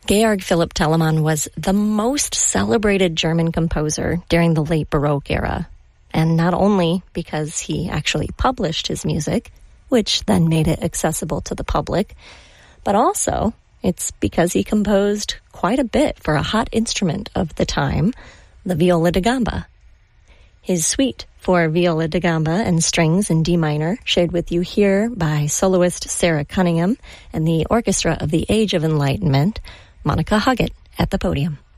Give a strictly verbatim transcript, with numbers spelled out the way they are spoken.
Georg Philipp Telemann was the most celebrated German composer during the late Baroque era. And not only because he actually published his music, which then made it accessible to the public, but also it's because he composed quite a bit for a hot instrument of the time, the viola da gamba. His suite for viola da gamba and strings in D minor, shared with you here by soloist Sarah Cunningham and the Orchestra of the Age of Enlightenment, Monica Huggett at the podium.